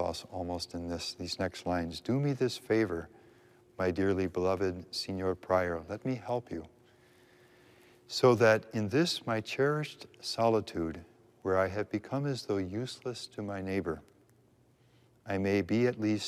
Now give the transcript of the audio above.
pathos almost in these next lines. Do me this favor, my dearly beloved Signor Prior, let me help you, so that in this my cherished solitude, where I have become as though useless to my neighbor, I may be at least